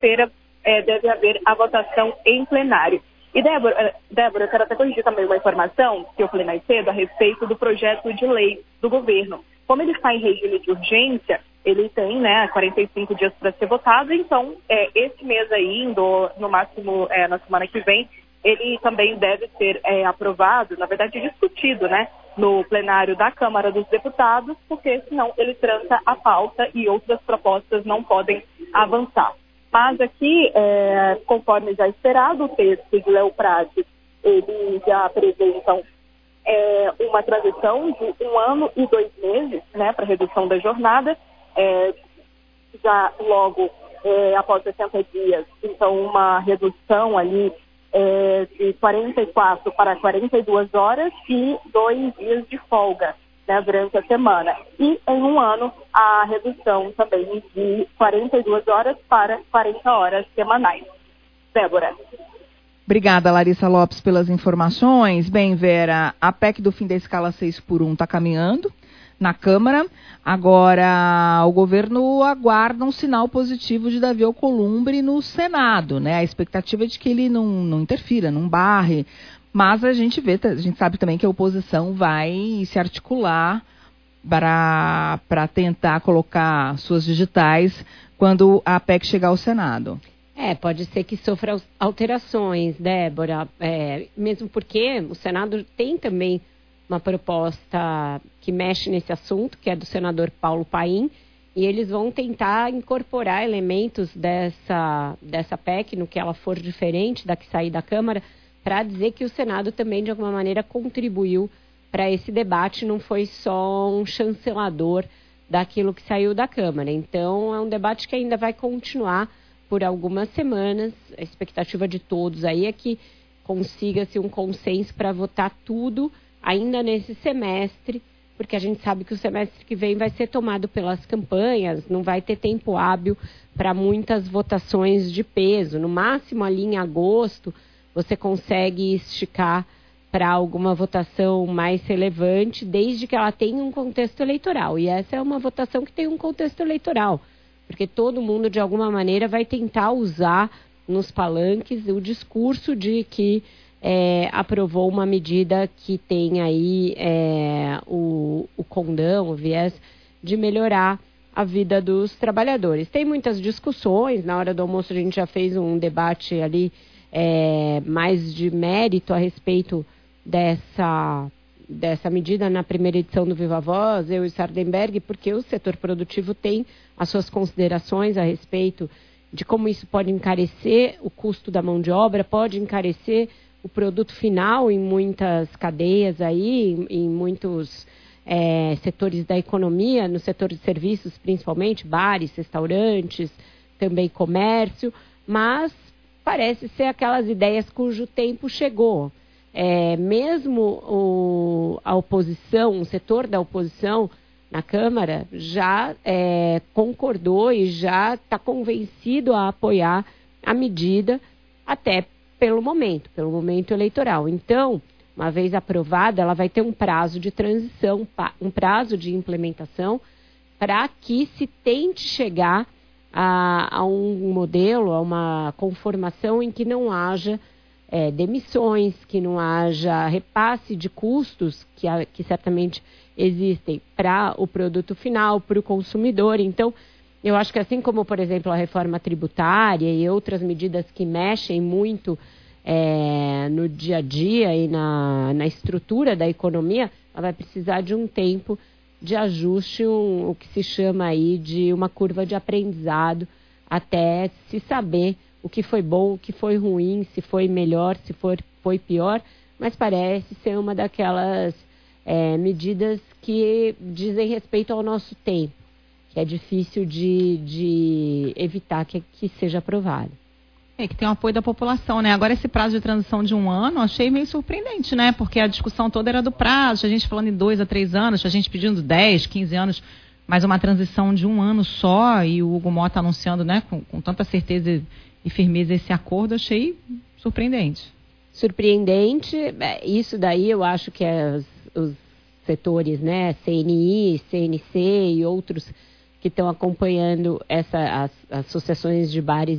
quinta-feira deve haver a votação em plenário. E Débora, eu quero até corrigir também uma informação que eu falei mais cedo a respeito do projeto de lei do governo. Como ele está em regime de urgência, ele tem 45 dias para ser votado, então esse mês aí, no máximo na semana que vem, ele também deve ser aprovado, na verdade discutido, no plenário da Câmara dos Deputados, porque senão ele tranca a pauta e outras propostas não podem avançar. Mas aqui, conforme já esperado, o texto de Léo Prates, ele já apresenta uma transição de 1 ano e 2 meses, para redução da jornada, já logo após 60 dias, então uma redução ali de 44 para 42 horas e 2 dias de folga, durante a semana. E em 1 ano, a redução também de 42 horas para 40 horas semanais. Débora. Obrigada, Larissa Lopes, pelas informações. Bem, Vera, a PEC do fim da escala 6x1 está caminhando na Câmara. Agora, o governo aguarda um sinal positivo de Davi Alcolumbre no Senado, A expectativa é de que ele não interfira, não barre. Mas a gente sabe também que a oposição vai se articular para tentar colocar suas digitais quando a PEC chegar ao Senado. Pode ser que sofra alterações, Débora, mesmo porque o Senado tem também uma proposta que mexe nesse assunto, que é do senador Paulo Paim, e eles vão tentar incorporar elementos dessa PEC, no que ela for diferente da que sair da Câmara, para dizer que o Senado também, de alguma maneira, contribuiu para esse debate, não foi só um chancelador daquilo que saiu da Câmara. Então, é um debate que ainda vai continuar por algumas semanas. A expectativa de todos aí é que consiga-se um consenso para votar tudo ainda nesse semestre, porque a gente sabe que o semestre que vem vai ser tomado pelas campanhas, não vai ter tempo hábil para muitas votações de peso. No máximo, ali em agosto, você consegue esticar para alguma votação mais relevante, desde que ela tenha um contexto eleitoral. E essa é uma votação que tem um contexto eleitoral, porque todo mundo, de alguma maneira, vai tentar usar nos palanques o discurso de que aprovou uma medida que tem aí o condão, o viés de melhorar a vida dos trabalhadores. Tem muitas discussões, na hora do almoço a gente já fez um debate ali mais de mérito a respeito dessa medida na primeira edição do Viva Voz, eu e Sardenberg, porque o setor produtivo tem as suas considerações a respeito de como isso pode encarecer o custo da mão de obra, pode encarecer o produto final em muitas cadeias aí, em muitos setores da economia, no setor de serviços principalmente, bares, restaurantes, também comércio, mas parece ser aquelas ideias cujo tempo chegou. Mesmo a oposição, o setor da oposição na Câmara já concordou e já está convencido a apoiar a medida até pelo momento eleitoral. Então, uma vez aprovada, ela vai ter um prazo de transição, um prazo de implementação para que se tente chegar a um modelo, a uma conformação em que não haja demissões, que não haja repasse de custos que certamente existem para o produto final, para o consumidor. Então, eu acho que assim como, por exemplo, a reforma tributária e outras medidas que mexem muito no dia a dia e na estrutura da economia, ela vai precisar de um tempo de ajuste, o que se chama aí de uma curva de aprendizado, até se saber o que foi bom, o que foi ruim, se foi melhor, se foi pior, mas parece ser uma daquelas medidas que dizem respeito ao nosso tempo, que é difícil de evitar que seja aprovado. Que tem o apoio da população, Agora, esse prazo de transição de 1 ano, achei meio surpreendente, Porque a discussão toda era do prazo, a gente falando em 2 a 3 anos, a gente pedindo 10, 15 anos, mas uma transição de 1 ano só, e o Hugo Mota anunciando, com tanta certeza e firmeza esse acordo, achei surpreendente. Surpreendente, isso daí eu acho que os setores, CNI, CNC e outros que estão acompanhando as associações de bares